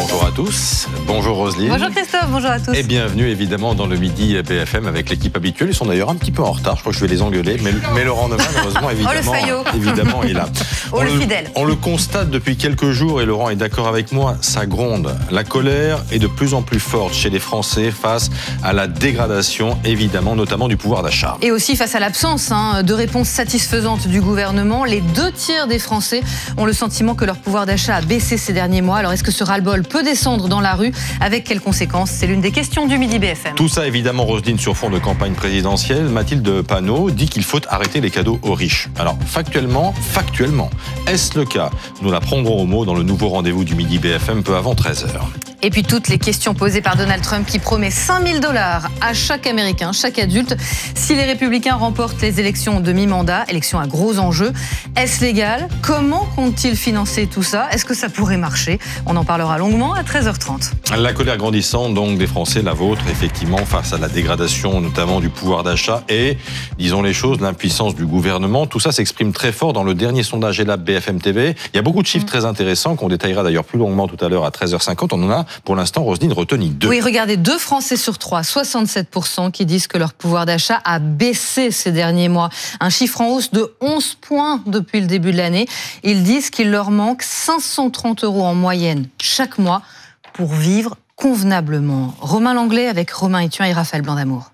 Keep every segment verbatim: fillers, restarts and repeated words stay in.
Bonjour à tous, bonjour Roselyne. Bonjour Christophe, bonjour à tous. Et bienvenue évidemment dans le Midi B F M avec l'équipe habituelle. Ils sont d'ailleurs un petit peu en retard, je crois que je vais les engueuler. Mais, mais Laurent Neumann, heureusement, évidemment, oh, évidemment est là. Oh, on, le le, fidèle. on le constate depuis quelques jours et Laurent est d'accord avec moi, ça gronde. La colère est de plus en plus forte chez les Français face à la dégradation, évidemment, notamment du pouvoir d'achat. Et aussi face à l'absence hein, de réponse satisfaisante du gouvernement. Les deux tiers des Français ont le sentiment que leur pouvoir d'achat a baissé ces derniers mois. Alors est-ce que ce ras-le-bol peut descendre dans la rue? Avec quelles conséquences? C'est l'une des questions du Midi B F M. Tout ça évidemment, Roselyne, sur fond de campagne présidentielle. Mathilde Panot dit qu'il faut arrêter les cadeaux aux riches. Alors factuellement, factuellement, est-ce le cas? Nous la prendrons au mot dans le nouveau rendez-vous du Midi B F M peu avant treize heures. Et puis toutes les questions posées par Donald Trump qui promet cinq mille dollars à chaque Américain, chaque adulte, si les Républicains remportent les élections de mi-mandat, élections à gros enjeux. Est-ce légal? Comment compte-t-il financer tout ça? Est-ce que ça pourrait marcher? On en parlera longuement à treize heures trente. La colère grandissante donc des Français, la vôtre, effectivement, face à la dégradation notamment du pouvoir d'achat et, disons les choses, l'impuissance du gouvernement. Tout ça s'exprime très fort dans le dernier sondage Elabe B F M T V. Il y a beaucoup de chiffres mmh. très intéressants qu'on détaillera d'ailleurs plus longuement tout à l'heure à treize heures cinquante. On en a pour l'instant, Roselyne, retenu deux. Oui, regardez, deux Français sur trois, soixante-sept pour cent qui disent que leur pouvoir d'achat a baissé ces derniers mois. Un chiffre en hausse de onze points depuis le début de l'année. Ils disent qu'il leur manque cinq cent trente euros en moyenne chaque mois pour vivre convenablement. Romain Langlais avec Romain Etienne et Raphaël Blanc-d'Amour.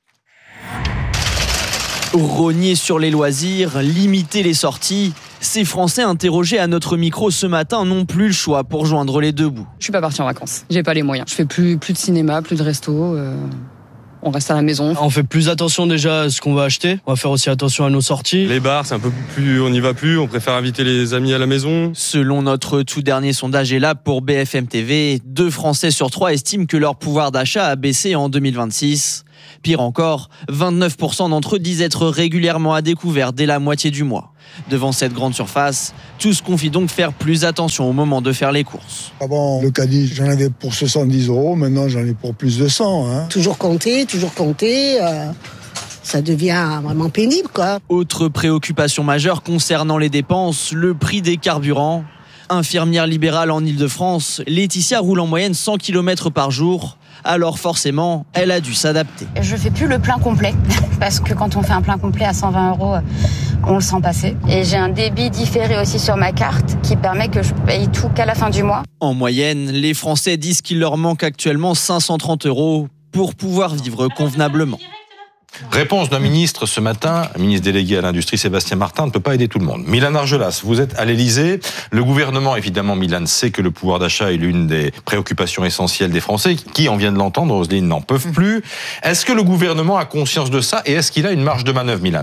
Rogner sur les loisirs, limiter les sorties. Ces Français interrogés à notre micro ce matin n'ont plus le choix pour joindre les deux bouts. Je suis pas partie en vacances, j'ai pas les moyens. Je fais plus, plus de cinéma, plus de resto. Euh... On reste à la maison. On fait plus attention déjà à ce qu'on va acheter. On va faire aussi attention à nos sorties. Les bars, c'est un peu plus, on n'y va plus. On préfère inviter les amis à la maison. Selon notre tout dernier sondage Elabe pour B F M T V, deux Français sur trois estiment que leur pouvoir d'achat a baissé en deux mille vingt-six. Pire encore, vingt-neuf pour cent d'entre eux disent être régulièrement à découvert dès la moitié du mois. Devant cette grande surface, tous confient donc faire plus attention au moment de faire les courses. Avant, le caddie, j'en avais pour soixante-dix euros, maintenant j'en ai pour plus de cent. Hein. Toujours compter, toujours compter, euh, ça devient vraiment pénible, quoi. Autre préoccupation majeure concernant les dépenses, le prix des carburants. Infirmière libérale en Ile-de-France, Laetitia roule en moyenne cent kilomètres par jour. Alors forcément, elle a dû s'adapter. Je fais plus le plein complet, parce que quand on fait un plein complet à cent vingt euros, on le sent passer. Et j'ai un débit différé aussi sur ma carte qui permet que je paye tout qu'à la fin du mois. En moyenne, les Français disent qu'il leur manque actuellement cinq cent trente euros pour pouvoir vivre convenablement. Réponse d'un ministre ce matin, ministre délégué à l'industrie Sébastien Martin, ne peut pas aider tout le monde. Milan Argelas, vous êtes à l'Élysée. Le gouvernement, évidemment, Milan, sait que le pouvoir d'achat est l'une des préoccupations essentielles des Français, qui, on vient de l'entendre, Roselyne, n'en peuvent plus. Est-ce que le gouvernement a conscience de ça et est-ce qu'il a une marge de manœuvre, Milan ?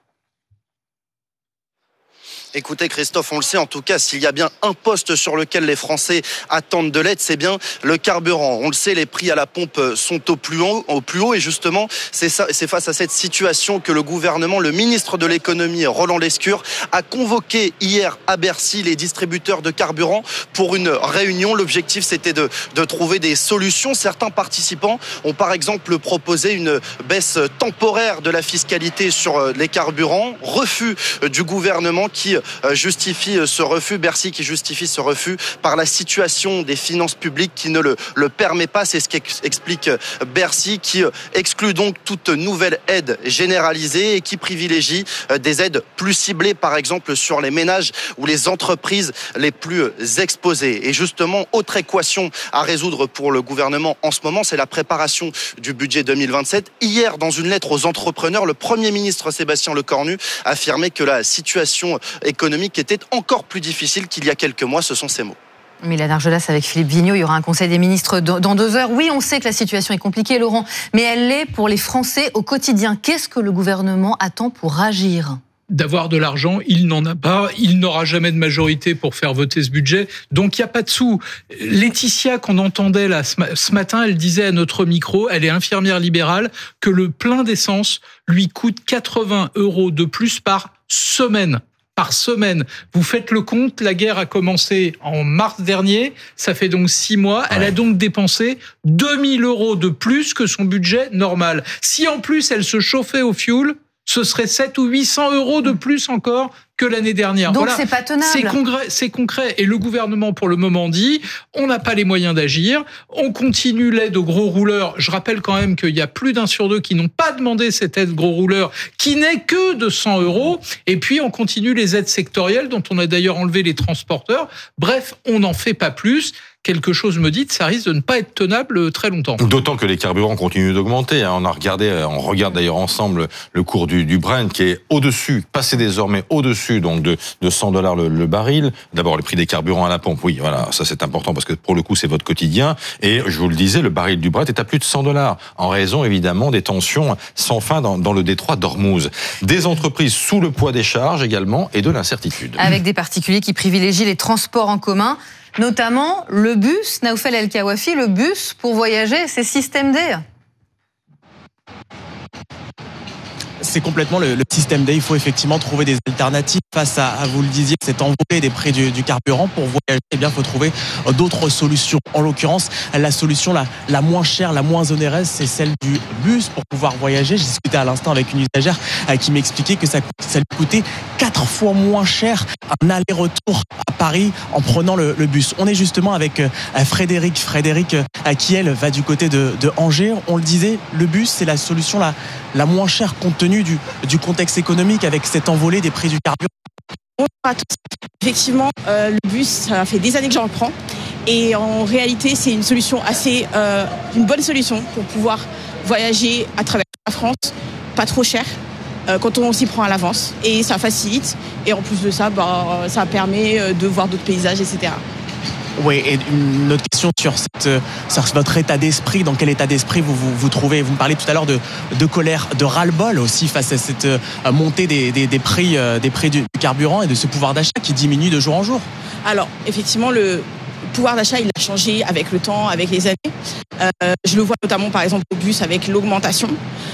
Écoutez Christophe, on le sait en tout cas, s'il y a bien un poste sur lequel les Français attendent de l'aide, c'est bien le carburant. On le sait, les prix à la pompe sont au plus haut, au plus haut et justement, c'est, ça, c'est face à cette situation que le gouvernement, le ministre de l'économie, Roland Lescure, a convoqué hier à Bercy les distributeurs de carburant pour une réunion. L'objectif, c'était de, de trouver des solutions. Certains participants ont par exemple proposé une baisse temporaire de la fiscalité sur les carburants. Refus du gouvernement qui justifie ce refus, Bercy qui justifie ce refus par la situation des finances publiques qui ne le, le permet pas. C'est ce qu'explique Bercy, qui exclut donc toute nouvelle aide généralisée et qui privilégie des aides plus ciblées, par exemple sur les ménages ou les entreprises les plus exposées. Et justement, autre équation à résoudre pour le gouvernement en ce moment, c'est la préparation du budget deux mille vingt-sept. Hier, dans une lettre aux entrepreneurs, le Premier ministre Sébastien Lecornu affirmait que la situation économique était encore plus difficile qu'il y a quelques mois, ce sont ses mots. Milan Argelas avec Philippe Vigneault, il y aura un conseil des ministres dans deux heures. Oui, on sait que la situation est compliquée, Laurent, mais elle l'est pour les Français au quotidien. Qu'est-ce que le gouvernement attend pour agir ? D'avoir de l'argent, il n'en a pas, il n'aura jamais de majorité pour faire voter ce budget, donc il n'y a pas de sous. Laetitia, qu'on entendait là ce matin, elle disait à notre micro, elle est infirmière libérale, que le plein d'essence lui coûte quatre-vingts euros de plus par semaine. Par semaine. Vous faites le compte, la guerre a commencé en mars dernier, ça fait donc six mois, ouais. Elle a donc dépensé deux mille euros de plus que son budget normal. Si en plus elle se chauffait au fioul, ce serait sept ou huit cents euros de plus encore que l'année dernière. Donc voilà. c'est pas tenable. C'est concret, c'est concret. Et le gouvernement, pour le moment, dit on n'a pas les moyens d'agir, on continue l'aide aux gros rouleurs. Je rappelle quand même qu'il y a plus d'un sur deux qui n'ont pas demandé cette aide gros rouleurs, qui n'est que de cent euros. Et puis on continue les aides sectorielles, dont on a d'ailleurs enlevé les transporteurs. Bref, on n'en fait pas plus. Quelque chose me dit que ça risque de ne pas être tenable très longtemps. D'autant que les carburants continuent d'augmenter. On a regardé, on regarde d'ailleurs ensemble le cours du, du Brent qui est au-dessus, passé désormais au-dessus donc de, de cent dollars le, le baril. D'abord les prix des carburants à la pompe, oui, voilà, ça c'est important parce que pour le coup c'est votre quotidien. Et je vous le disais, le baril du Brent est à plus de cent dollars en raison évidemment des tensions sans fin dans, dans le détroit d'Ormuz. Des entreprises sous le poids des charges également et de l'incertitude. Avec des particuliers qui privilégient les transports en commun. Notamment le bus, Naoufel El Kawafi, le bus pour voyager, c'est système D. C'est complètement le, le système D. Il faut effectivement trouver des alternatives face à, à vous le disiez, cette envolée des prix du, du carburant. Pour voyager, eh bien, il faut trouver d'autres solutions. En l'occurrence, la solution la, la moins chère, la moins onéreuse, c'est celle du bus pour pouvoir voyager. J'ai discuté à l'instant avec une usagère euh, qui m'expliquait que ça, ça lui coûtait quatre fois moins cher un aller-retour à Paris en prenant le, le bus. On est justement avec euh, Frédéric. Frédéric euh, qui, elle, va du côté de, de Angers. On le disait, le bus, c'est la solution la, la moins chère compte tenu du, du contexte économique avec cette envolée des prix du carburant. Bonjour à tous. Effectivement, euh, le bus, ça fait des années que j'en prends. Et en réalité, c'est une solution assez, euh, une bonne solution pour pouvoir voyager à travers la France, pas trop cher, euh, quand on s'y prend à l'avance. Et ça facilite. Et en plus de ça, bah, ça permet de voir d'autres paysages, et cetera. Oui, et une autre question sur, cette, sur votre état d'esprit. Dans quel état d'esprit vous vous, vous trouvez? Vous me parlez tout à l'heure de, de colère, de ras-le-bol aussi face à cette euh, montée des, des, des prix, euh, des prix du carburant et de ce pouvoir d'achat qui diminue de jour en jour. Alors, effectivement, le pouvoir d'achat, il a changé avec le temps, avec les années. Euh, je le vois notamment, par exemple, au bus avec l'augmentation,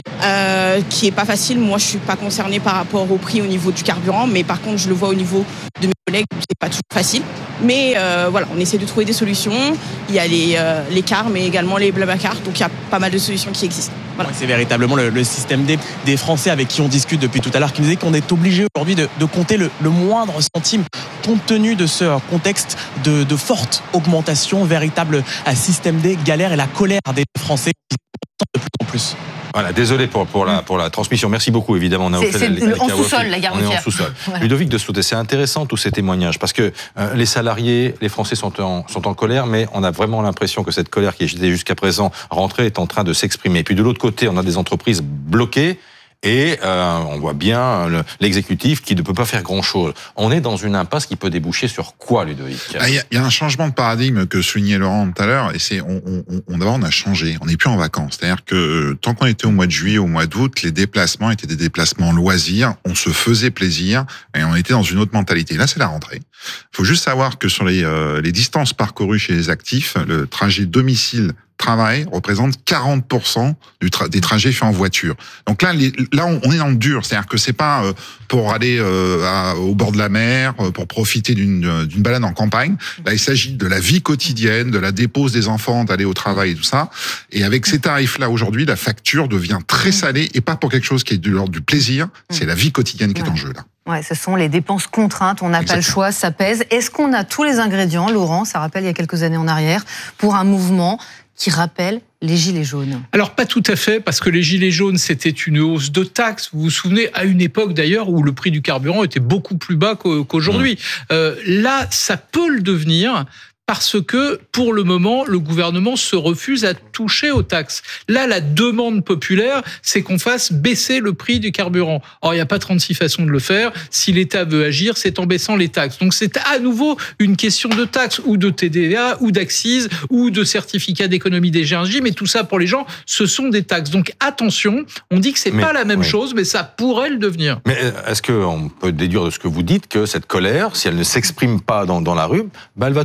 euh, qui est pas facile. Moi, je suis pas concernée par rapport au prix au niveau du carburant, mais par contre, je le vois au niveau de mes collègues, c'est pas toujours facile. Mais euh, voilà, on essaie de trouver des solutions. Il y a les, euh, les cars, mais également les Blablacar. Donc il y a pas mal de solutions qui existent. Voilà. Ouais, c'est véritablement le, le système D des Français avec qui on discute depuis tout à l'heure qui nous dit qu'on est obligé aujourd'hui de, de compter le, le moindre centime compte tenu de ce contexte de, de forte augmentation, véritable système D galère et la colère des Français qui de plus en plus. Voilà, désolé pour, pour, la, pour la transmission. Merci beaucoup, évidemment. C'est, c'est le, en sous-sol, la gare routière. On est en sous-sol. Voilà. Ludovic de Souté, c'est intéressant tous ces témoignages parce que euh, les salariés, les Français sont en, sont en colère, mais on a vraiment l'impression que cette colère qui était jusqu'à présent rentrée est en train de s'exprimer. Et puis de l'autre côté, on a des entreprises bloquées. Et euh, on voit bien le, l'exécutif qui ne peut pas faire grand-chose. On est dans une impasse qui peut déboucher sur quoi, Ludovic? Il y, y a un changement de paradigme que soulignait Laurent tout à l'heure, et c'est on, on, on d'abord on a changé. On n'est plus en vacances. C'est-à-dire que tant qu'on était au mois de juillet, au mois d'août, les déplacements étaient des déplacements loisirs. On se faisait plaisir et on était dans une autre mentalité. Là, c'est la rentrée. Il faut juste savoir que sur les, euh, les distances parcourues chez les actifs, le trajet domicile travail représente quarante pour cent du tra- des trajets faits en voiture. Donc là, les, là, on, on est dans le dur. C'est-à-dire que c'est pas euh, pour aller euh, à, au bord de la mer, euh, pour profiter d'une, d'une balade en campagne. Là, il s'agit de la vie quotidienne, de la dépose des enfants, d'aller au travail et tout ça. Et avec ces tarifs-là, aujourd'hui, la facture devient très salée et pas pour quelque chose qui est de l'ordre du plaisir. C'est la vie quotidienne qui est en jeu, là. Ouais, ce sont les dépenses contraintes, on n'a pas le choix, ça pèse. Est-ce qu'on a tous les ingrédients, Laurent, ça rappelle il y a quelques années en arrière, pour un mouvement qui rappelle les gilets jaunes? Alors pas tout à fait, parce que les gilets jaunes, c'était une hausse de taxes. Vous vous souvenez, à une époque d'ailleurs où le prix du carburant était beaucoup plus bas qu'aujourd'hui. Mmh. Euh, là, ça peut le devenir. Parce que, pour le moment, le gouvernement se refuse à toucher aux taxes. Là, la demande populaire, c'est qu'on fasse baisser le prix du carburant. Or, il n'y a pas trente-six façons de le faire. Si l'État veut agir, c'est en baissant les taxes. Donc, c'est à nouveau une question de taxes, ou de T D A, ou d'accise, ou de certificat d'économie d'énergie. Mais tout ça, pour les gens, ce sont des taxes. Donc, attention, on dit que c'est mais, pas la même oui. chose, mais ça pourrait le devenir. Mais est-ce qu'on peut déduire de ce que vous dites que cette colère, si elle ne s'exprime pas dans, dans la rue, bah, elle va tout simplement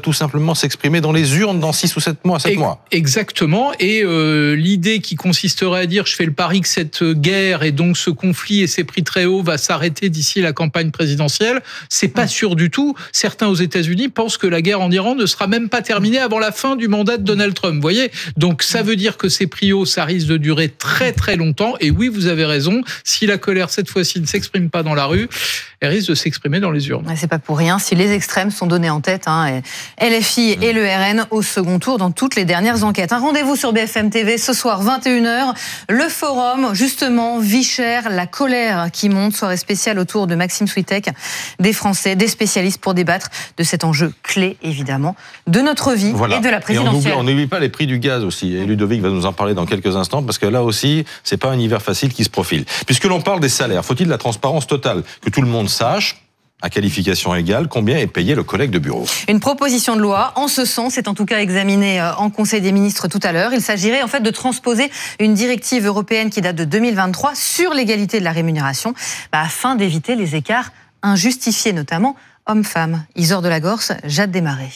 effectivement s'exprimer dans les urnes dans six ou sept mois, sept mois. Exactement. Et euh, l'idée qui consisterait à dire je fais le pari que cette guerre et donc ce conflit et ces prix très hauts va s'arrêter d'ici la campagne présidentielle, c'est pas sûr du tout. Certains aux États-Unis pensent que la guerre en Iran ne sera même pas terminée avant la fin du mandat de Donald Trump. Vous voyez ? Donc ça veut dire que ces prix hauts, ça risque de durer très très longtemps. Et oui, vous avez raison. Si la colère cette fois-ci ne s'exprime pas dans la rue, elle risque de s'exprimer dans les urnes. C'est pas pour rien si les extrêmes sont donnés en tête. Hein, L F I et le R N au second tour dans toutes les dernières enquêtes. Un rendez-vous sur B F M T V ce soir vingt et une heures. Le forum, justement, vie chère, la colère qui monte. Soirée spéciale autour de Maxime Switek, des Français, des spécialistes pour débattre de cet enjeu clé, évidemment, de notre vie voilà. et de la présidentielle. Et on n'oublie pas les prix du gaz aussi. Et Ludovic va nous en parler dans quelques instants parce que là aussi, c'est pas un hiver facile qui se profile. Puisque l'on parle des salaires, faut-il la transparence totale, que tout le monde sache, à qualification égale, combien est payé le collègue de bureau. Une proposition de loi en ce sens est en tout cas examinée en Conseil des ministres tout à l'heure. Il s'agirait en fait de transposer une directive européenne qui date de deux mille vingt-trois sur l'égalité de la rémunération, bah, afin d'éviter les écarts injustifiés, notamment hommes-femmes. Isor de la Gorse, Jade Desmarais.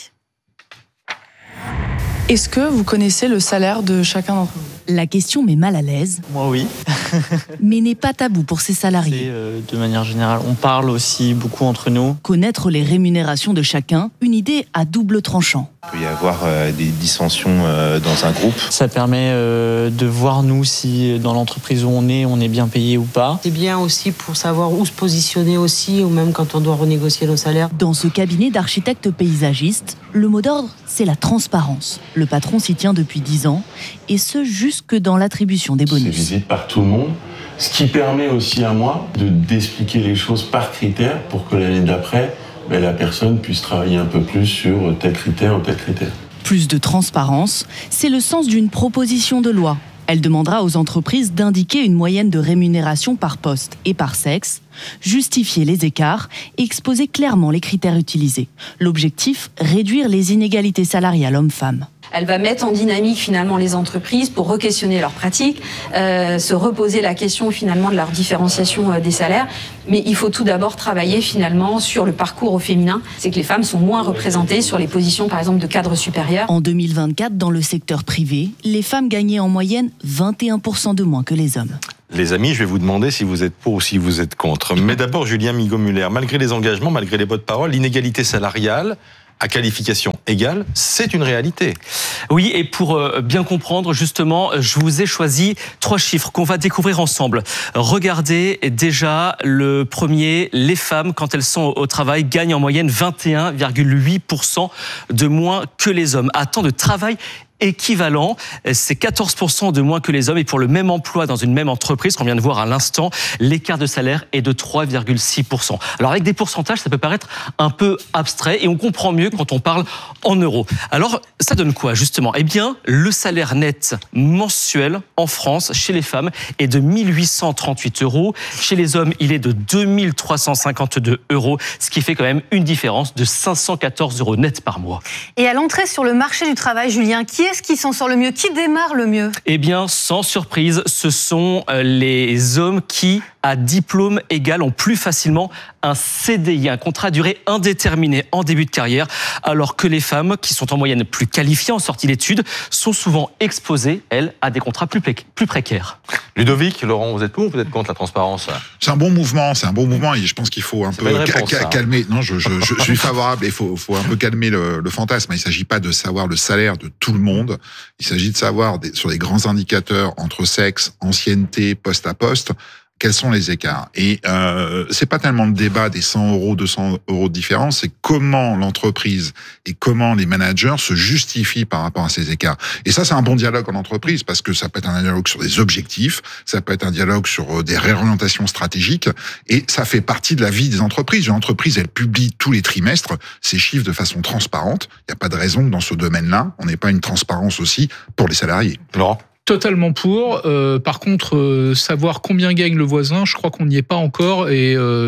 Est-ce que vous connaissez le salaire de chacun d'entre vous ? La question met mal à l'aise. Moi, oui. Mais n'est pas tabou pour ses salariés. Euh, de manière générale, on parle aussi beaucoup entre nous. Connaître les rémunérations de chacun, une idée à double tranchant. Il peut y avoir euh, des dissensions euh, dans un groupe. Ça permet euh, de voir, nous, si dans l'entreprise où on est, on est bien payé ou pas. C'est bien aussi pour savoir où se positionner aussi, ou même quand on doit renégocier nos salaires. Dans ce cabinet d'architectes paysagistes, le mot d'ordre, c'est la transparence. Le patron s'y tient depuis dix ans, et ce, jusque dans l'attribution des bonus. C'est visé par tout le monde, ce qui permet aussi à moi de d'expliquer les choses par critère pour que l'année d'après, ben, la personne puisse travailler un peu plus sur tel critère ou tel critère. Plus de transparence, c'est le sens d'une proposition de loi. Elle demandera aux entreprises d'indiquer une moyenne de rémunération par poste et par sexe, justifier les écarts et exposer clairement les critères utilisés. L'objectif, réduire les inégalités salariales hommes-femmes. Elle va mettre en dynamique finalement les entreprises pour re-questionner leurs pratiques, euh, se reposer la question finalement de leur différenciation euh, des salaires. Mais il faut tout d'abord travailler finalement sur le parcours au féminin. C'est que les femmes sont moins représentées sur les positions par exemple de cadres supérieurs. En deux mille vingt-quatre, dans le secteur privé, les femmes gagnaient en moyenne vingt et un pour cent de moins que les hommes. Les amis, je vais vous demander si vous êtes pour ou si vous êtes contre. Mais d'abord, Julien Migaud-Muller, malgré les engagements, malgré les bonnes paroles, l'inégalité salariale à qualification égale, c'est une réalité. Oui, et pour bien comprendre, justement, je vous ai choisi trois chiffres qu'on va découvrir ensemble. Regardez déjà le premier, les femmes, quand elles sont au travail, gagnent en moyenne vingt et un virgule huit pour cent de moins que les hommes. À temps de travail équivalent, c'est quatorze pour cent de moins que les hommes, et pour le même emploi dans une même entreprise qu'on vient de voir à l'instant, l'écart de salaire est de trois virgule six pour cent. Alors avec des pourcentages, ça peut paraître un peu abstrait et on comprend mieux quand on parle en euros. Alors ça donne quoi justement ? Eh bien, le salaire net mensuel en France chez les femmes est de mille huit cent trente-huit euros, chez les hommes il est de deux mille trois cent cinquante-deux euros, ce qui fait quand même une différence de cinq cent quatorze euros net par mois. Et à l'entrée sur le marché du travail, Julien, qui est Qu'est-ce qui s'en sort le mieux ? Qui démarre le mieux ? Eh bien, sans surprise, ce sont les hommes qui, à diplôme égal, ont plus facilement un C D I, un contrat à durée indéterminée en début de carrière, alors que les femmes, qui sont en moyenne plus qualifiées en sortie d'études, sont souvent exposées, elles, à des contrats plus, pré- plus précaires. Ludovic, Laurent, vous êtes pour ou vous êtes contre la transparence ? C'est un bon mouvement, c'est un bon mouvement et je pense qu'il faut un c'est peu réponse, ca- ca- calmer. Non, je, je, je, je suis favorable et il faut, faut un peu calmer le, le fantasme. Il ne s'agit pas de savoir le salaire de tout le monde. Il s'agit de savoir des, sur les grands indicateurs entre sexe, ancienneté, poste à poste, quels sont les écarts. Et euh, c'est pas tellement le débat des cent euros, deux cents euros de différence, c'est comment l'entreprise et comment les managers se justifient par rapport à ces écarts. Et ça, c'est un bon dialogue en entreprise parce que ça peut être un dialogue sur des objectifs, ça peut être un dialogue sur des réorientations stratégiques et ça fait partie de la vie des entreprises. Une entreprise, elle publie tous les trimestres ses chiffres de façon transparente. Il n'y a pas de raison que dans ce domaine-là, on n'ait pas une transparence aussi pour les salariés. Laurent ? Totalement pour. Euh, par contre, euh, savoir combien gagne le voisin, je crois qu'on n'y est pas encore. Et euh,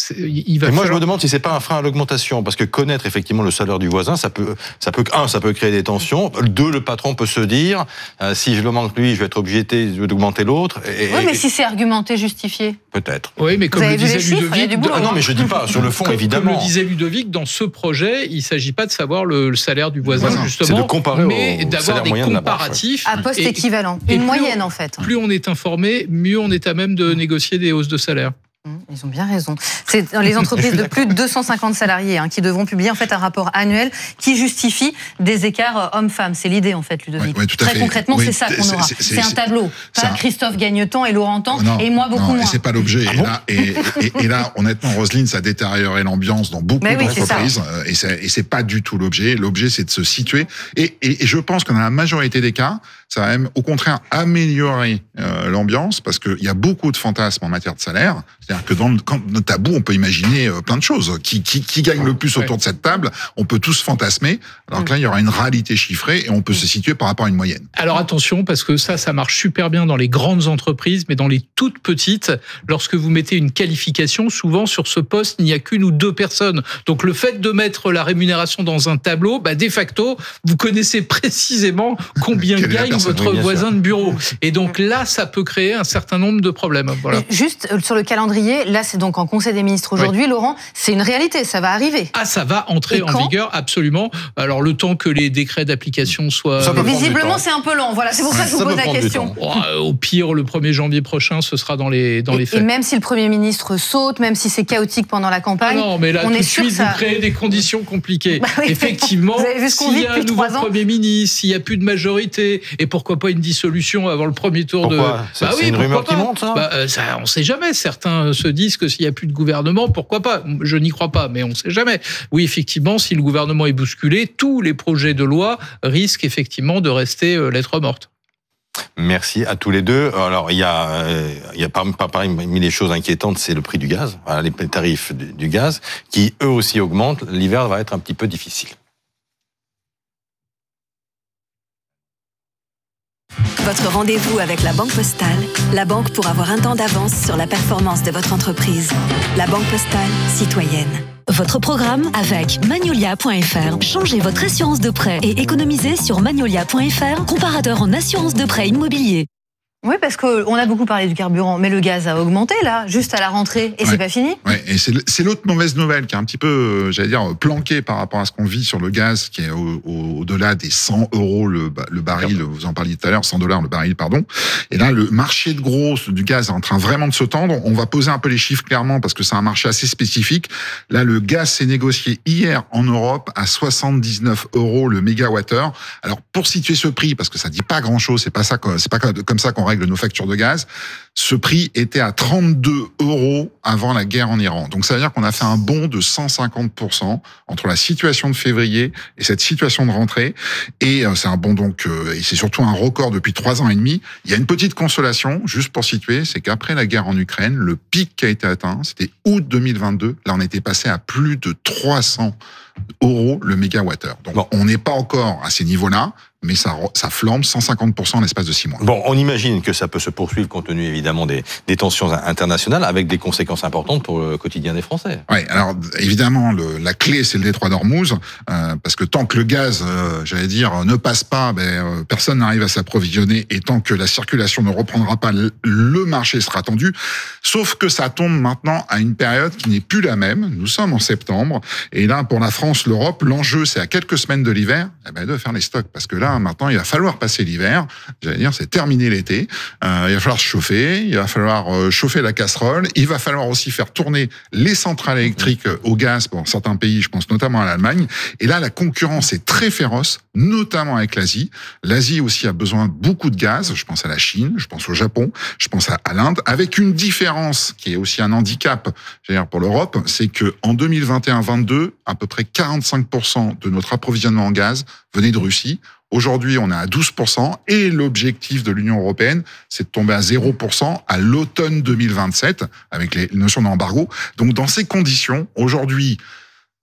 il va. Et moi, falloir... je me demande si c'est pas un frein à l'augmentation, parce que connaître effectivement le salaire du voisin, ça peut, ça peut, un, ça peut créer des tensions. Deux, le patron peut se dire, euh, si je l'augmente lui, je vais être obligé d'augmenter l'autre. Et, oui, mais et, si c'est argumenté, justifié. Peut-être. Oui, mais comme le disait Ludovic, boulot, ah non, mais je dis pas sur le fond, comme, évidemment. Comme le disait Ludovic, dans ce projet, il s'agit pas de savoir le, le salaire du voisin, voisin. justement, c'est de comparer mais au d'avoir des marche, comparatifs ouais. À poste équivalent, une moyenne on, en fait. Plus on est informé, mieux on est à même de négocier des hausses de salaire. Ils ont bien raison. C'est les entreprises de plus de deux cent cinquante salariés hein, qui devront publier en fait un rapport annuel qui justifie des écarts hommes-femmes. C'est l'idée en fait, Ludovic. Ouais, ouais, tout à Très fait. concrètement, oui, c'est ça qu'on aura. C'est un tableau. Pas un... Christophe gagne tant et Laurent tant non, et moi beaucoup non, moins. Et c'est pas l'objet. Ah et, bon là, et, et, et là, honnêtement, Roselyne, ça a détérioré l'ambiance dans beaucoup oui, d'entreprises. Et c'est, et c'est pas du tout l'objet. L'objet, c'est de se situer. Et, et, et je pense que dans la majorité des cas, ça va même au contraire améliorer euh, l'ambiance parce qu'il y a beaucoup de fantasmes en matière de salaire. C'est-à-dire que dans le, quand, le tabou, on peut imaginer euh, plein de choses. Qui, qui, qui gagne le plus autour de cette table, on peut tous fantasmer. Alors que là, il y aura une réalité chiffrée et on peut se situer par rapport à une moyenne. Alors attention, parce que ça, ça marche super bien dans les grandes entreprises, mais dans les toutes petites, lorsque vous mettez une qualification, souvent sur ce poste, il n'y a qu'une ou deux personnes. Donc le fait de mettre la rémunération dans un tableau, bah, de facto, vous connaissez précisément combien gagne votre oui, voisin sûr. de bureau. Et donc là, ça peut créer un certain nombre de problèmes. Voilà. Juste sur le calendrier, là c'est donc en Conseil des ministres aujourd'hui, oui. Laurent, c'est une réalité, ça va arriver. Ah, ça va entrer en vigueur, absolument. Alors le temps que les décrets d'application soient... Visiblement, c'est un peu lent. Voilà, c'est pour ça que je vous pose la question. Oh, au pire, le premier janvier prochain, ce sera dans les, dans et, les faits. Et même si le Premier ministre saute, même si c'est chaotique pendant la campagne... Ah non, mais là, on tout est de suite, ça... vous créez des conditions compliquées. Bah oui, effectivement, s'il y a un nouveau ans. Premier ministre, s'il n'y a plus de majorité, et pourquoi pas une dissolution avant le premier tour pourquoi de... C'est bah oui, une rumeur qui monte, ça, bah, ça on ne sait jamais. Certains se disent que s'il n'y a plus de gouvernement, pourquoi pas? Je n'y crois pas, mais on ne sait jamais. Oui, effectivement, si le gouvernement est bousculé, tous les projets de loi risquent effectivement de rester euh, lettre morte. Merci à tous les deux. Alors, il y a, euh, il y a parmi, parmi les choses inquiétantes, c'est le prix du gaz, voilà, les tarifs du, du gaz, qui eux aussi augmentent. L'hiver va être un petit peu difficile. Votre rendez-vous avec la Banque Postale, la banque pour avoir un temps d'avance sur la performance de votre entreprise. La Banque Postale, citoyenne. Votre programme avec Magnolia point F R. Changez votre assurance de prêt et économisez sur Magnolia point F R, comparateur en assurance de prêt immobilier. Oui, parce qu'on a beaucoup parlé du carburant, mais le gaz a augmenté, là, juste à la rentrée, et ouais. c'est pas fini. Oui, et c'est l'autre mauvaise nouvelle qui est un petit peu, j'allais dire, planquée par rapport à ce qu'on vit sur le gaz, qui est au, au, au-delà des cent euros le, le baril, vous en parliez tout à l'heure, cent dollars le baril, pardon. Et là, le marché de gros du gaz est en train vraiment de se tendre. On va poser un peu les chiffres clairement, parce que c'est un marché assez spécifique. Là, le gaz s'est négocié hier en Europe à soixante-dix-neuf euros le mégawattheure. Alors, pour situer ce prix, parce que ça dit pas grand-chose, c'est pas ça, c'est pas comme ça qu'on règle nos factures de gaz, ce prix était à trente-deux euros avant la guerre en Iran. Donc ça veut dire qu'on a fait un bond de cent cinquante pour cent entre la situation de février et cette situation de rentrée. Et c'est un bond donc, et c'est surtout un record depuis trois ans et demi. Il y a une petite consolation, juste pour situer, c'est qu'après la guerre en Ukraine, le pic qui a été atteint, c'était août deux mille vingt-deux. Là, on était passé à plus de trois cents euros le mégawattheure. Donc bon. On n'est pas encore à ces niveaux-là, mais ça, ça flambe cent cinquante pour cent en l'espace de six mois. Bon, on imagine que ça peut se poursuivre compte tenu évidemment des, des tensions internationales, avec des conséquences importantes pour le quotidien des Français. Oui, alors évidemment, le, la clé, c'est le détroit d'Ormuz, euh, parce que tant que le gaz, euh, j'allais dire, ne passe pas, ben, euh, personne n'arrive à s'approvisionner, et tant que la circulation ne reprendra pas, le, le marché sera tendu. Sauf que ça tombe maintenant à une période qui n'est plus la même. Nous sommes en septembre, et là, pour la France, l'Europe, l'enjeu, c'est à quelques semaines de l'hiver, eh ben, de faire les stocks, parce que là, maintenant, il va falloir passer l'hiver. J'allais dire, c'est terminer l'été. Euh, il va falloir se chauffer. Il va falloir euh, chauffer la casserole. Il va falloir aussi faire tourner les centrales électriques au gaz pour certains pays. Je pense notamment à l'Allemagne. Et là, la concurrence est très féroce, notamment avec l'Asie. L'Asie aussi a besoin de beaucoup de gaz. Je pense à la Chine, je pense au Japon, je pense à, à l'Inde, avec une différence qui est aussi un handicap, j'allais dire, pour l'Europe, c'est que en deux mille vingt et un vingt-deux, à peu près quarante-cinq pour cent de notre approvisionnement en gaz venait de Russie. Aujourd'hui, on est à douze pour cent et l'objectif de l'Union européenne, c'est de tomber à zéro pour cent à l'automne deux mille vingt-sept avec les notions d'embargo. Donc, dans ces conditions, aujourd'hui,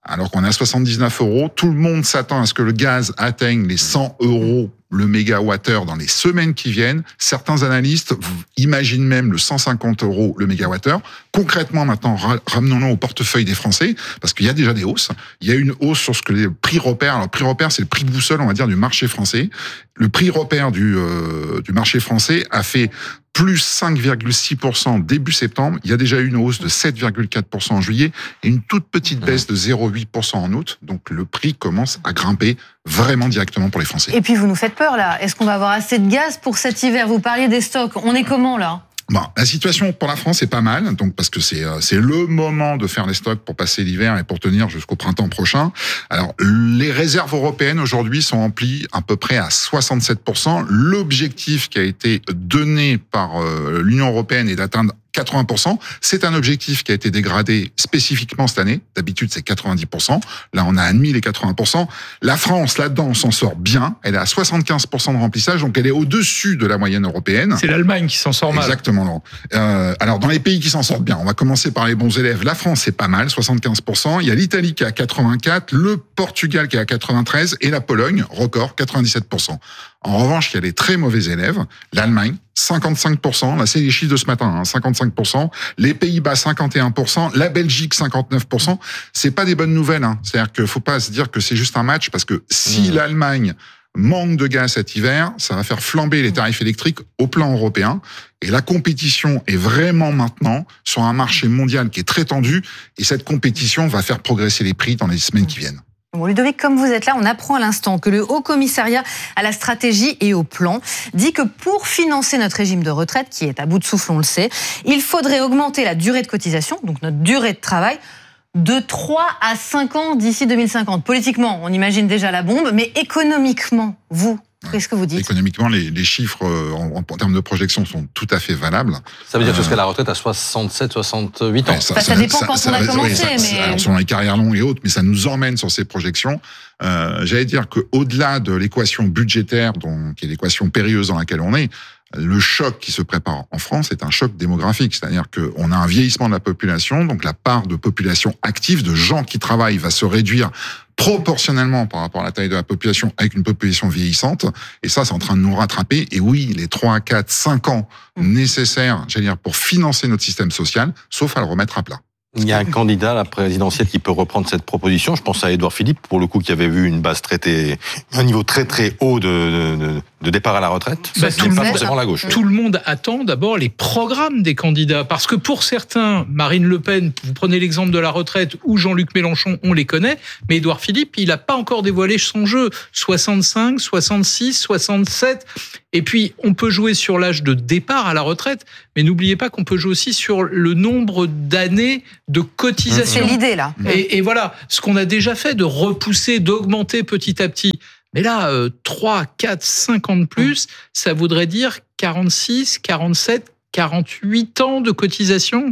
alors qu'on est à soixante-dix-neuf euros. Tout le monde s'attend à ce que le gaz atteigne les cent euros le mégawattheure dans les semaines qui viennent. Certains analystes imaginent même le cent cinquante euros le mégawattheure. Concrètement, maintenant, ramenons-le au portefeuille des Français, parce qu'il y a déjà des hausses. Il y a une hausse sur ce que les prix repères. Alors, prix repère, c'est le prix boussole, on va dire, du marché français. Le prix repère du, euh, du marché français a fait plus cinq virgule six pour cent début septembre. Il y a déjà eu une hausse de sept virgule quatre pour cent en juillet et une toute petite baisse de zéro virgule huit pour cent en août. Donc, le prix commence à grimper vraiment directement pour les Français. Et puis, vous nous faites peur, là. Est-ce qu'on va avoir assez de gaz pour cet hiver? Vous parliez des stocks. On est comment, là? Bon, la situation pour la France est pas mal, donc parce que c'est c'est le moment de faire les stocks pour passer l'hiver et pour tenir jusqu'au printemps prochain. Alors, les réserves européennes aujourd'hui sont remplies à peu près à soixante-sept pour cent. L'objectif qui a été donné par euh, l'Union européenne est d'atteindre quatre-vingts pour cent. C'est un objectif qui a été dégradé spécifiquement cette année. D'habitude, c'est quatre-vingt-dix pour cent. Là, on a admis les quatre-vingts pour cent. La France, là-dedans, s'en sort bien. Elle est à soixante-quinze pour cent de remplissage, donc elle est au-dessus de la moyenne européenne. C'est l'Allemagne qui s'en sort mal. Exactement, Laurent. Euh, alors, dans les pays qui s'en sortent bien, on va commencer par les bons élèves. La France, c'est pas mal, soixante-quinze pour cent. Il y a l'Italie qui est à quatre-vingt-quatre, le Portugal qui est à quatre-vingt-treize et la Pologne, record, quatre-vingt-dix-sept pour cent. En revanche, il y a les très mauvais élèves. L'Allemagne, cinquante-cinq pour cent. Là, c'est les chiffres de ce matin, hein, cinquante-cinq pour cent. Les Pays-Bas, cinquante et un pour cent. La Belgique, cinquante-neuf pour cent. C'est pas des bonnes nouvelles, hein. C'est-à-dire qu'il faut pas se dire que c'est juste un match, parce que si mmh. l'Allemagne manque de gaz cet hiver, ça va faire flamber les tarifs électriques au plan européen. Et la compétition est vraiment maintenant sur un marché mondial qui est très tendu. Et cette compétition va faire progresser les prix dans les semaines qui viennent. Bon, Ludovic, comme vous êtes là, on apprend à l'instant que le Haut Commissariat à la stratégie et au plan dit que pour financer notre régime de retraite, qui est à bout de souffle, on le sait, il faudrait augmenter la durée de cotisation, donc notre durée de travail, de trois à cinq ans d'ici deux mille cinquante. Politiquement, on imagine déjà la bombe, mais économiquement, vous, qu'est-ce que vous dites? Économiquement, les, les chiffres en, en, en termes de projection sont tout à fait valables. Ça veut dire euh, que ce serait la retraite à soixante-sept, soixante-huit ans. Ouais, ça, ça, ça, ça dépend ça, quand ça, on a ça, commencé. Oui, ça, mais... alors, selon les carrières longues et autres, mais ça nous emmène sur ces projections. Euh, j'allais dire qu'au-delà de l'équation budgétaire, donc, qui est l'équation périlleuse dans laquelle on est, le choc qui se prépare en France est un choc démographique. C'est-à-dire qu'on a un vieillissement de la population, donc la part de population active, de gens qui travaillent, va se réduire proportionnellement par rapport à la taille de la population avec une population vieillissante. Et ça, c'est en train de nous rattraper. Et oui, les trois, quatre, cinq ans nécessaires, j'allais dire, pour financer notre système social, sauf à le remettre à plat. Il y a un candidat à la présidentielle qui peut reprendre cette proposition. Je pense à Édouard Philippe, pour le coup, qui avait vu une base traitée, un niveau très très haut de, de, de départ à la retraite. Bah, tout, le pas forcément la gauche. Tout le monde attend d'abord les programmes des candidats. Parce que pour certains, Marine Le Pen, vous prenez l'exemple de la retraite, ou Jean-Luc Mélenchon, on les connaît. Mais Édouard Philippe, il n'a pas encore dévoilé son jeu. soixante-cinq, soixante-six, soixante-sept... Et puis, on peut jouer sur l'âge de départ à la retraite, mais n'oubliez pas qu'on peut jouer aussi sur le nombre d'années de cotisation. C'est l'idée, là. Et, et voilà, ce qu'on a déjà fait, de repousser, d'augmenter petit à petit. Mais là, euh, trois, quatre, cinq ans de plus, ça voudrait dire quarante-six, quarante-sept, quarante-huit ans de cotisation.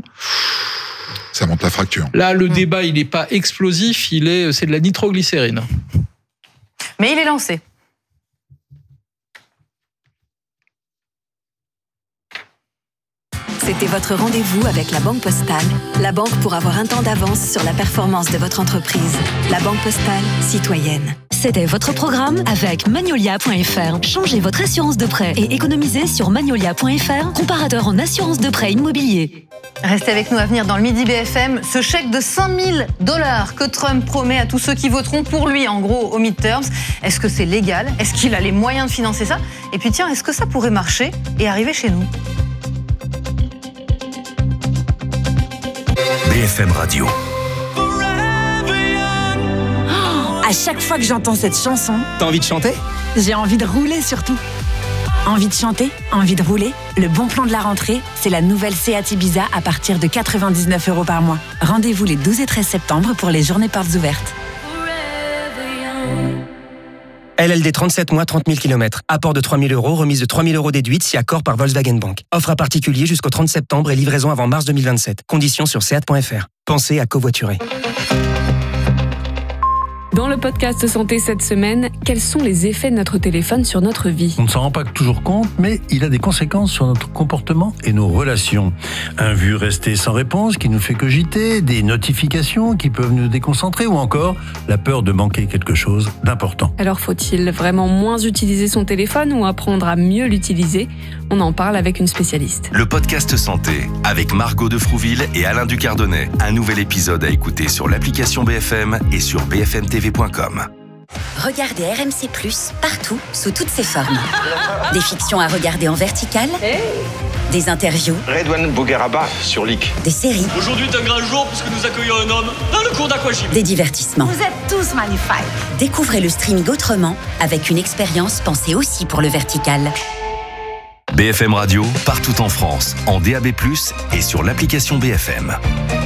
Ça monte la fracture. Là, le mmh. débat, il n'est pas explosif, il est, c'est de la nitroglycérine. Mais il est lancé. C'était votre rendez-vous avec la Banque Postale, la banque pour avoir un temps d'avance sur la performance de votre entreprise. La Banque Postale, citoyenne. C'était votre programme avec Magnolia point F R. Changez votre assurance de prêt et économisez sur Magnolia point F R, comparateur en assurance de prêt immobilier. Restez avec nous à venir dans le Midi B F M. Ce chèque de cinq mille dollars que Trump promet à tous ceux qui voteront pour lui, en gros, au midterms. Est-ce que c'est légal? Est-ce qu'il a les moyens de financer ça? Et puis tiens, est-ce que ça pourrait marcher et arriver chez nous? B F M Radio. À chaque fois que j'entends cette chanson, t'as envie de chanter? J'ai envie de rouler surtout. Envie de chanter, envie de rouler? Le bon plan de la rentrée, c'est la nouvelle Seat Ibiza à partir de quatre-vingt-dix-neuf euros par mois. Rendez-vous les douze et treize septembre pour les journées portes ouvertes. L L D trente-sept mois, trente mille kilomètres. Apport de trois mille euros, remise de trois mille euros déduite si accord par Volkswagen Bank. Offre à particulier jusqu'au trente septembre et livraison avant mars deux mille vingt-sept. Conditions sur seat point F R. Pensez à covoiturer. Dans Dans le podcast Santé cette semaine, quels sont les effets de notre téléphone sur notre vie ? On ne s'en rend pas toujours compte, mais il a des conséquences sur notre comportement et nos relations. Un vu resté sans réponse qui nous fait cogiter, des notifications qui peuvent nous déconcentrer ou encore la peur de manquer quelque chose d'important. Alors faut-il vraiment moins utiliser son téléphone ou apprendre à mieux l'utiliser ? On en parle avec une spécialiste. Le podcast Santé avec Margot de Frouville et Alain Ducardonnet. Un nouvel épisode à écouter sur l'application B F M et sur b f m t v point com. Regardez R M C plus, partout, sous toutes ses formes. Des fictions à regarder en vertical, des interviews, Redouane Bougueraba sur L I C, des séries. Aujourd'hui est un grand jour puisque nous accueillons un homme dans le cours d'aquagym. Des divertissements. Vous êtes tous magnifiques. Découvrez le streaming autrement, avec une expérience pensée aussi pour le vertical. B F M Radio, partout en France, en D A B plus, et sur l'application B F M.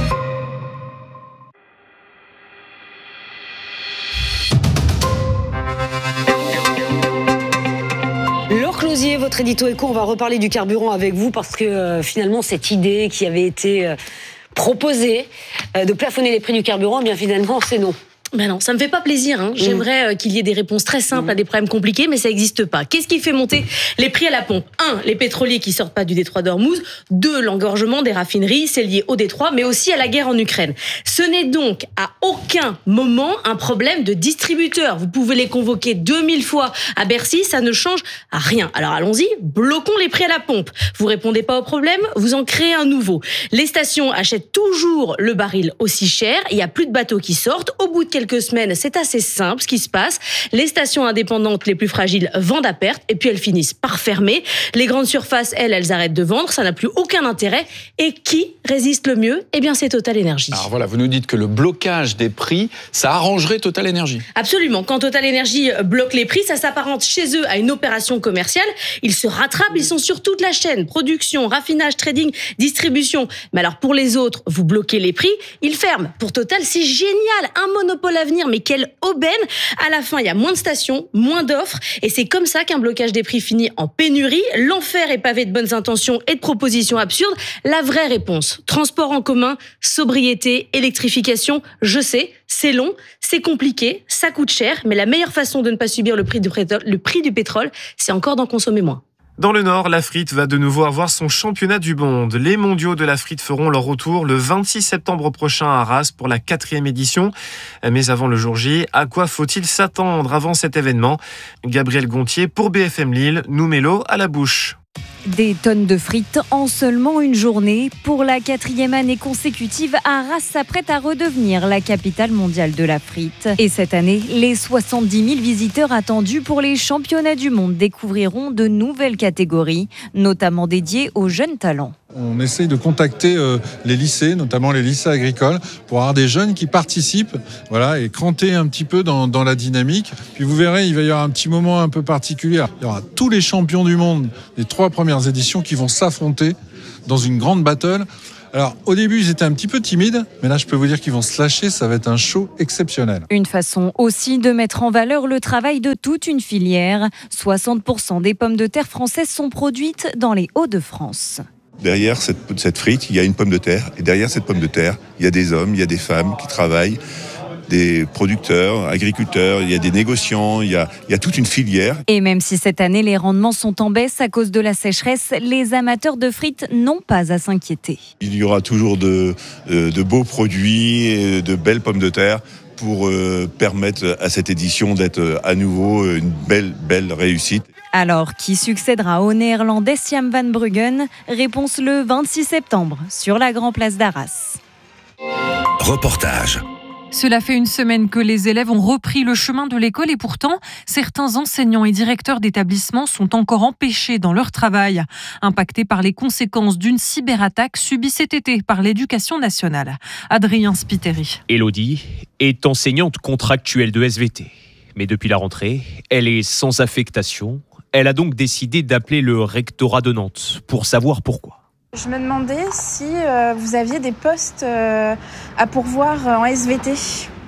Votre édito éco, on va reparler du carburant avec vous parce que euh, finalement cette idée qui avait été euh, proposée euh, de plafonner les prix du carburant, eh bien finalement c'est non. Ben non, ça me fait pas plaisir. Hein. J'aimerais euh, qu'il y ait des réponses très simples mmh. à des problèmes compliqués, mais ça n'existe pas. Qu'est-ce qui fait monter les prix à la pompe ? Un, les pétroliers qui sortent pas du détroit d'Ormuz. Deux, l'engorgement des raffineries, c'est lié au détroit, mais aussi à la guerre en Ukraine. Ce n'est donc à aucun moment un problème de distributeur. Vous pouvez les convoquer deux mille fois à Bercy, ça ne change rien. Alors allons-y, bloquons les prix à la pompe. Vous répondez pas au problème, vous en créez un nouveau. Les stations achètent toujours le baril aussi cher. Il y a plus de bateaux qui sortent. Au bout de quelques semaines, c'est assez simple ce qui se passe. Les stations indépendantes les plus fragiles vendent à perte et puis elles finissent par fermer. Les grandes surfaces, elles, elles arrêtent de vendre. Ça n'a plus aucun intérêt. Et qui résiste le mieux ? Eh bien, c'est Total Energy. Alors voilà, vous nous dites que le blocage des prix, ça arrangerait Total Energy. Absolument. Quand Total Energy bloque les prix, ça s'apparente chez eux à une opération commerciale. Ils se rattrapent, ils sont sur toute la chaîne. Production, raffinage, trading, distribution. Mais alors, pour les autres, vous bloquez les prix, ils ferment. Pour Total, c'est génial. Un monopole à venir, mais quelle aubaine! À la fin, il y a moins de stations, moins d'offres, et c'est comme ça qu'un blocage des prix finit en pénurie. L'enfer est pavé de bonnes intentions et de propositions absurdes. La vraie réponse, transport en commun, sobriété, électrification, je sais, c'est long, c'est compliqué, ça coûte cher, mais la meilleure façon de ne pas subir le prix du pétrole, le prix du pétrole, c'est encore d'en consommer moins. Dans le Nord, la frite va de nouveau avoir son championnat du monde. Les mondiaux de la frite feront leur retour le vingt-six septembre prochain à Arras pour la quatrième édition. Mais avant le jour J, à quoi faut-il s'attendre avant cet événement ? Gabriel Gontier pour B F M Lille nous met l'eau à la bouche. Des tonnes de frites en seulement une journée. Pour la quatrième année consécutive, Arras s'apprête à redevenir la capitale mondiale de la frite. Et cette année, les soixante-dix mille visiteurs attendus pour les championnats du monde découvriront de nouvelles catégories, notamment dédiées aux jeunes talents. On essaye de contacter euh, les lycées, notamment les lycées agricoles, pour avoir des jeunes qui participent, voilà, et cranter un petit peu dans, dans la dynamique. Puis vous verrez, il va y avoir un petit moment un peu particulier. Il y aura tous les champions du monde des trois premières éditions qui vont s'affronter dans une grande battle. Alors, au début, ils étaient un petit peu timides, mais là, je peux vous dire qu'ils vont se lâcher, ça va être un show exceptionnel. Une façon aussi de mettre en valeur le travail de toute une filière. soixante pour cent des pommes de terre françaises sont produites dans les Hauts-de-France. Derrière cette, cette frite, il y a une pomme de terre. Et derrière cette pomme de terre, il y a des hommes, il y a des femmes qui travaillent, des producteurs, agriculteurs, il y a des négociants, il y a, il y a toute une filière. Et même si cette année, les rendements sont en baisse à cause de la sécheresse, les amateurs de frites n'ont pas à s'inquiéter. Il y aura toujours de, de, de beaux produits et de belles pommes de terre pour euh, permettre à cette édition d'être à nouveau une belle, belle réussite. Alors, qui succédera au néerlandais Siam van Bruggen ? Réponse le vingt-six septembre sur la Grand Place d'Arras. Reportage. Cela fait une semaine que les élèves ont repris le chemin de l'école et pourtant, certains enseignants et directeurs d'établissements sont encore empêchés dans leur travail, impactés par les conséquences d'une cyberattaque subie cet été par l'Éducation nationale. Adrien Spiteri. Élodie est enseignante contractuelle de S V T. Mais depuis la rentrée, elle est sans affectation. Elle a donc décidé d'appeler le rectorat de Nantes pour savoir pourquoi. Je me demandais si euh, vous aviez des postes euh, à pourvoir en S V T.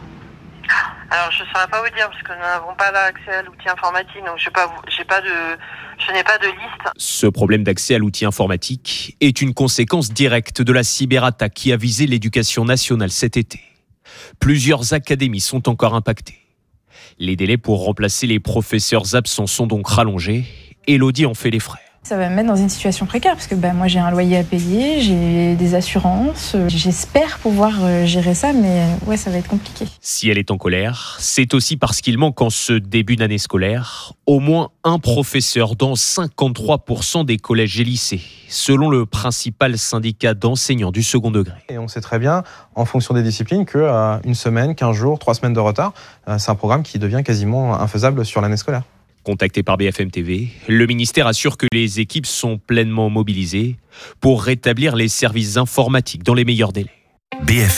Alors je ne saurais pas vous dire parce que nous n'avons pas l'accès à l'outil informatique, donc je n'ai pas, j'ai pas de, je n'ai pas de liste. Ce problème d'accès à l'outil informatique est une conséquence directe de la cyberattaque qui a visé l'éducation nationale cet été. Plusieurs académies sont encore impactées. Les délais pour remplacer les professeurs absents sont donc rallongés. Élodie en fait les frais. Ça va me mettre dans une situation précaire parce que bah, moi j'ai un loyer à payer, j'ai des assurances, j'espère pouvoir gérer ça, mais ouais, ça va être compliqué. Si elle est en colère, c'est aussi parce qu'il manque en ce début d'année scolaire au moins un professeur dans cinquante-trois pour cent des collèges et lycées, selon le principal syndicat d'enseignants du second degré. Et on sait très bien, en fonction des disciplines, que euh, une semaine, quinze jours, trois semaines de retard, euh, c'est un programme qui devient quasiment infaisable sur l'année scolaire. Contacté par B F M T V, le ministère assure que les équipes sont pleinement mobilisées pour rétablir les services informatiques dans les meilleurs délais. B F M